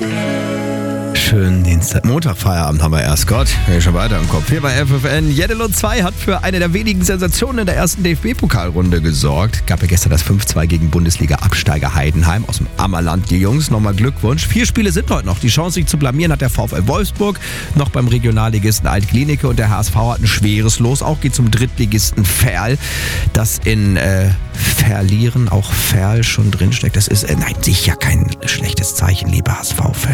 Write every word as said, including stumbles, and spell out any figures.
Schönen Dienstag. Montag, Feierabend haben wir erst. Gott, bin ich schon weiter im Kopf. Hier bei F F N. Jeddelo zwei hat für eine der wenigen Sensationen in der ersten D F B-Pokalrunde gesorgt. Gab ja gestern das fünf zwei gegen Bundesliga-Absteiger Heidenheim aus dem Ammerland. Die Jungs, nochmal Glückwunsch. Vier Spiele sind heute noch. Die Chance, sich zu blamieren, hat der VfL Wolfsburg. Noch beim Regionalligisten Alt-Glienicke und der H S V hat ein schweres Los. Auch geht zum Drittligisten Verl. Das in äh, Verlieren, auch Verl schon drinsteckt. Das ist, äh, nein, sicher kein schlechtes Zeichen, lieber H S V-Fan.